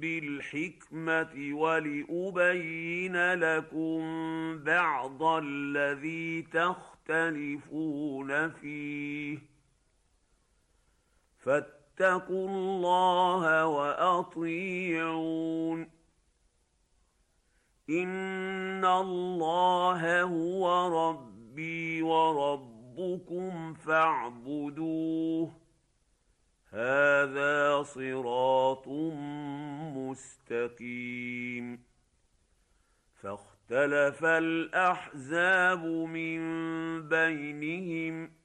بالحكمة ولأبين لكم بعض الذي تختلفون فيه فاتقوا الله وأطيعون إن الله هو ربي وربكم فاعبدوه هذا صراط مستقيم فاختلف الأحزاب من بينهم